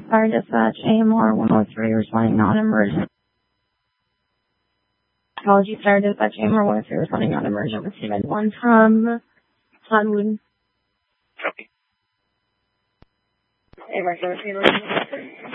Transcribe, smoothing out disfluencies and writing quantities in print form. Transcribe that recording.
Fire dispatch, AMR 103, responding non-emergent. Apologies, fire dispatch, AMR 103, responding non-emergent with Steven 1 from Toddwood. Copy. Hey, regular,